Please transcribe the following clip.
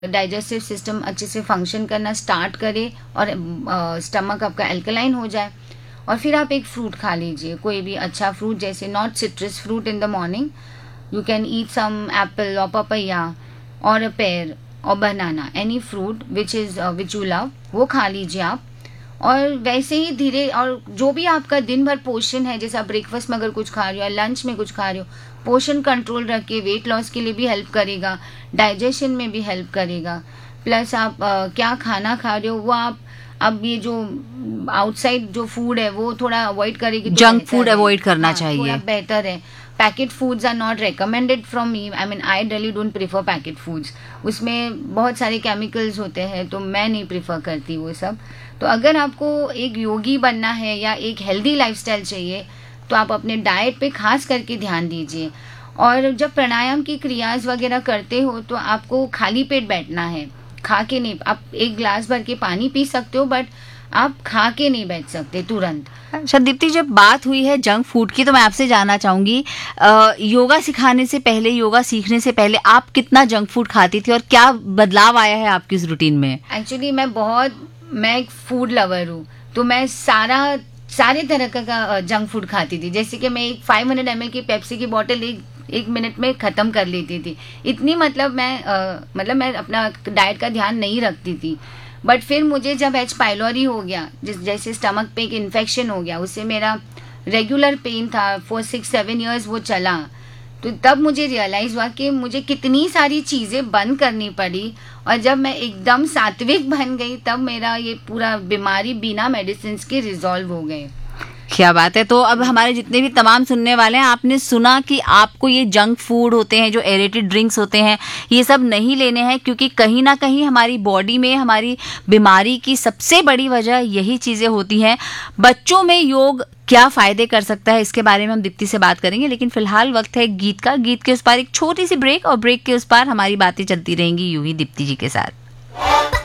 Digestive system अच्छे से function करना स्टार्ट करे और स्टमक आपका एल्कलाइन हो जाए। और फिर आप एक फ्रूट खा लीजिए, कोई भी अच्छा फ्रूट, जैसे not citrus fruit in the morning, you can eat some Apple और पपैया और पेयर और बनाना, any fruit which you love, वो खा लीजिए आप। और वैसे ही धीरे, और जो भी आपका दिन भर पोर्शन है, जैसे आप ब्रेकफास्ट में अगर कुछ खा रहे हो या लंच में कुछ खा रहे हो, पोर्शन कंट्रोल रख के वेट लॉस के लिए भी हेल्प करेगा, डाइजेशन में भी हेल्प करेगा। प्लस आप क्या खाना खा रहे हो वो आप, अब ये जो आउटसाइड जो फूड है वो थोड़ा अवॉइड करेगी, जंक फूड अवॉइड करना चाहिए, थोड़ा बेटर है। Packet foods are not recommended from me, I mean I really don't prefer packet foods, उसमें बहुत सारे केमिकल्स होते हैं, तो मैं नहीं प्रीफर करती वो सब। तो अगर आपको एक योगी बनना है या एक हेल्दी लाइफस्टाइल चाहिए, तो आप अपने डाइट पे खास करके ध्यान दीजिए। और जब प्राणायाम की क्रियाज वगैरह करते हो तो आपको खाली पेट बैठना है, खा के नहीं। आप एक ग्लास भर के पानी पी सकते हो, बट आप खा के नहीं बैठ सकते तुरंत। अच्छा दीप्ति, जब बात हुई है जंक फूड की, तो मैं आपसे जानना चाहूंगी, योगा सिखाने से पहले, योगा सीखने से पहले आप कितना जंक फूड खाती थी और क्या बदलाव आया है आपकी इस रूटीन में? एक्चुअली मैं एक फूड लवर हूँ, तो मैं सारे तरह का जंक फूड खाती थी। जैसे कि मैं एक 500 ml की पेप्सी की बोतल एक मिनट में ख़त्म कर लेती थी, इतनी मतलब मैं अपना डाइट का ध्यान नहीं रखती थी। बट फिर मुझे जब एच पाइलोरी हो गया, जैसे स्टमक पे एक इन्फेक्शन हो गया, उससे मेरा रेगुलर पेन था फॉर 6-7 ईयर्स वो चला, तो तब मुझे रियलाइज़ हुआ कि मुझे कितनी सारी चीज़ें बंद करनी पड़ी। और जब मैं एकदम सात्विक बन गई, तब मेरा ये पूरा बीमारी बिना मेडिसिन के रिजॉल्व हो गए। क्या बात है। तो अब हमारे जितने भी तमाम सुनने वाले हैं, आपने सुना कि आपको ये जंक फूड होते हैं, जो एरेटेड ड्रिंक्स होते हैं, ये सब नहीं लेने हैं, क्योंकि कहीं ना कहीं हमारी बॉडी में हमारी बीमारी की सबसे बड़ी वजह यही चीज़ें होती हैं। बच्चों में योग क्या फ़ायदे कर सकता है, इसके बारे में हम दीप्ति से बात करेंगे, लेकिन फिलहाल वक्त है गीत का। गीत के उस पार एक छोटी सी ब्रेक, और ब्रेक के उस पार हमारी बातें चलती रहेंगी यूं ही दीप्ति जी के साथ।